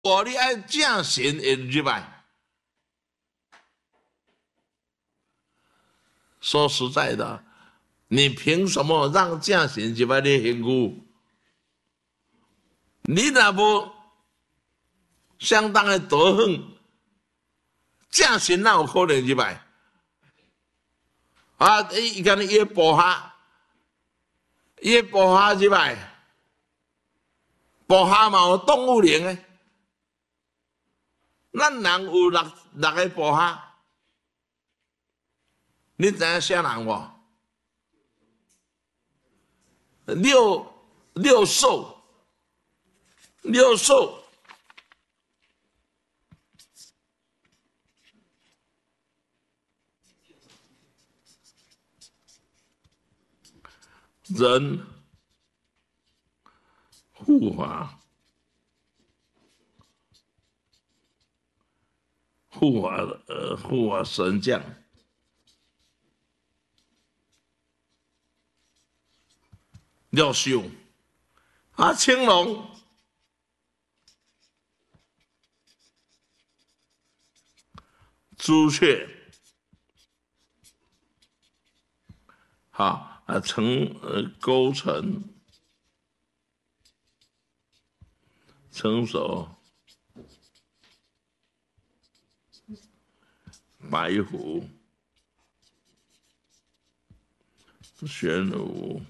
我你爱正神会入来。说实在的，你凭什么让正神入来你身躯？你若无相当的德行，正神哪有可能入来？啊，伊讲伊部下，伊部下入来，部下嘛有动物灵诶。咱人有六个部下，你知影啥人无？六兽，人、护法、护法神将。六兽啊，青龙、朱雀，好啊，勾陈、成熟、白虎、玄武，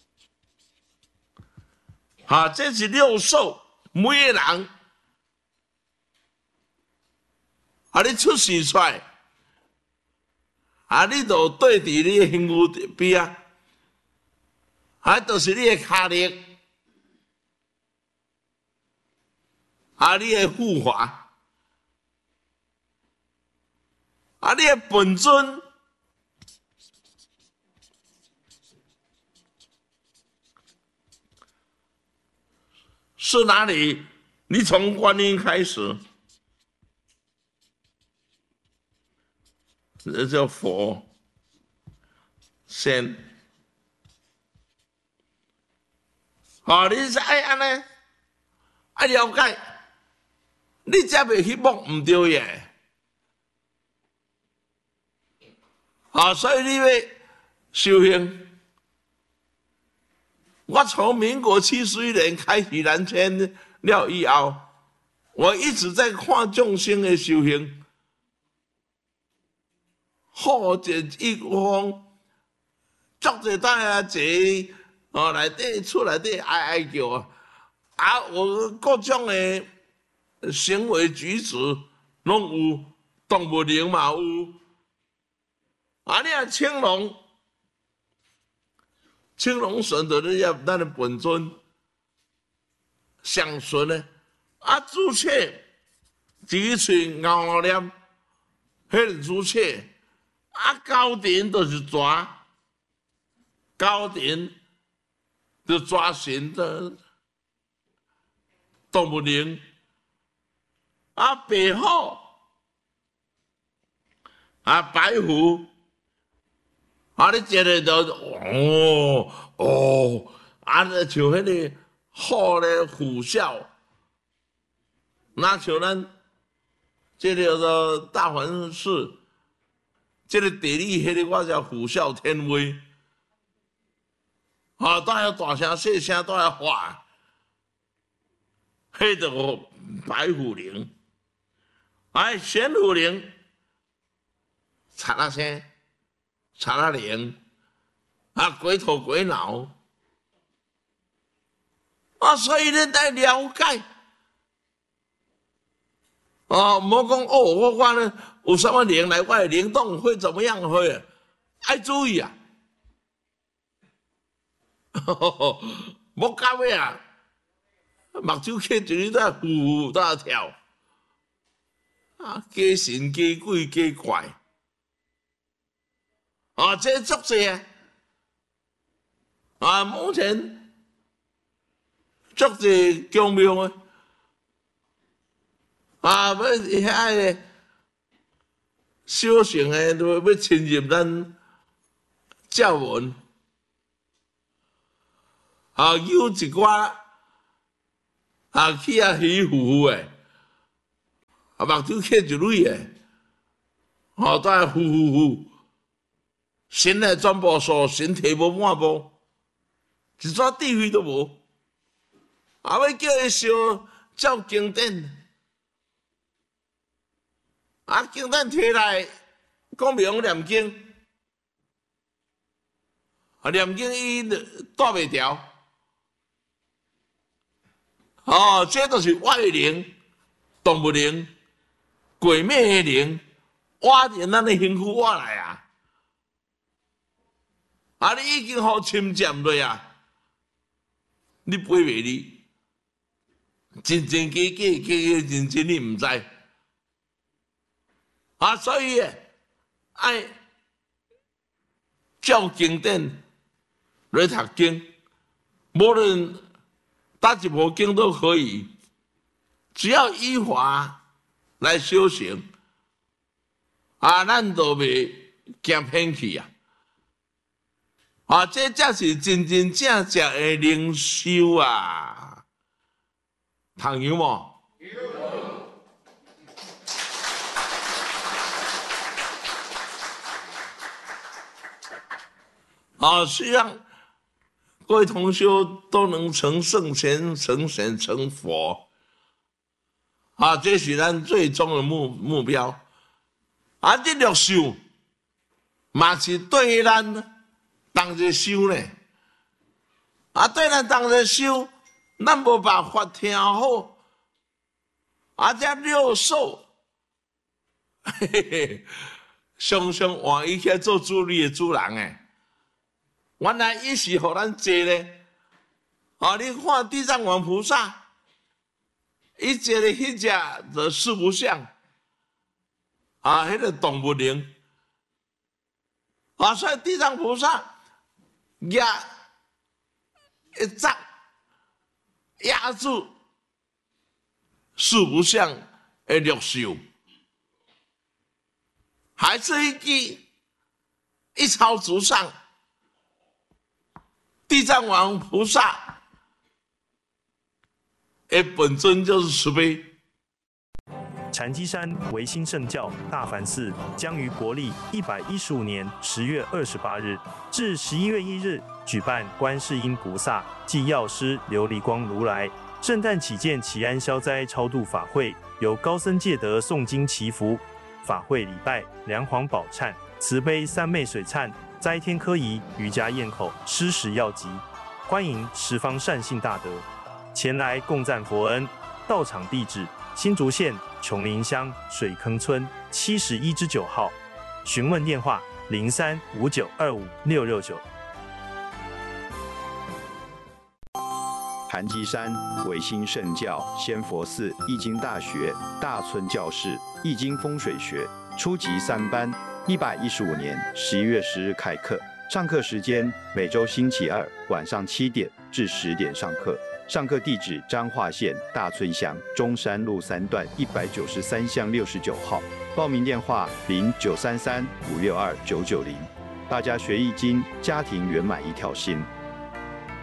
好，这是六兽，每个人啊，你出世出来，啊，你就对伫你的身躯边啊，啊，就是你的脚力，啊，你的护法，啊，你的本尊。是哪里？你从观音开始，这叫佛仙。哦，你是爱安尼，爱了解，你才袂去摸唔对耶。啊，所以你要修行。我从民国71年开始南迁了以后，我一直在看众生的修行，好这一方，足侪大啊侪哦内底厝内底哀叫啊，啊有各种的行为举止拢有，动物灵嘛有，啊你啊青龙。青龙神就是要咱的本尊上顺呢，啊朱雀一喙咬咬念，迄个朱雀，啊高殿就是抓，高殿就抓神的动物灵，啊白虎，啊白虎。啊！你一个就啊，像迄个虎咧虎啸，那像咱这个做大环市，这个地理迄个我叫虎啸天威，啊，都要大声细声都要喊，迄个白虎灵，哎，玄虎灵，嚓那声。查拉灵啊，鬼头鬼脑啊，所以你得了解哦，莫讲哦，我呢有什么灵来，我的灵动会怎么样会？爱注意啊！莫搞咩啊！目睭起一日都在呼都在跳啊，假神假鬼假怪。啊，这足济啊！目前足济强庙啊！啊，要遐个小乘的都要侵入咱教文，啊，有一寡啊去啊起呼呼的， 目睭起一蕊诶，吼，都系呼呼呼，神诶全部数，神体无满无，一撮智慧都无，要叫伊烧照经典，经典摕来讲明念经，念经伊带袂调，这就是外灵、动物灵、鬼魅的灵，挖进咱的幸福挖来啊！你已经互侵占落啊！你背袂哩？真真假假，假假真真，你毋知。所以爱照经典来读经，无论哪一部经都可以，只要依法来修行，咱就袂惊偏去啊！这才是真真正正的灵修啊！通有无？希望各位同修都能成圣贤、成神、成佛。这是咱最终的目标。这六修嘛是对咱当日修呢。对咱当日修，咱无办法听好。这六受，常常换伊去做主理的主人诶。原来伊是互咱坐咧，你看地藏王菩萨，伊坐咧迄只就四不像，迄个动物灵，所以地藏菩萨压一掌压住四不像的六受，还是一句一超直上。地藏王菩萨的本尊就是慈悲。 禅机山维新圣教大梵寺将于国历115年10月28日至11月1日举办观世音菩萨暨药师琉璃光如来圣诞祈见祈安消灾超度法会，由高僧戒德诵经祈福，法会礼拜梁皇宝忏、慈悲三昧水忏、斋天科仪、瑜伽咽口、施食药集，欢迎十方善信大德前来共赞佛恩。到场地址：新竹县琼林乡水坑村71-9号，询问电话0359256669。 盘基山维新圣教仙佛寺易经大学大村教室易经风水学初级3班，115年11月10日开课。上课时间每周星期二晚上7点至10点上课。上课地址：彰化县大村乡中山路3段193巷69号。报名电话：0933562990。大家学易经，家庭圆满一条心。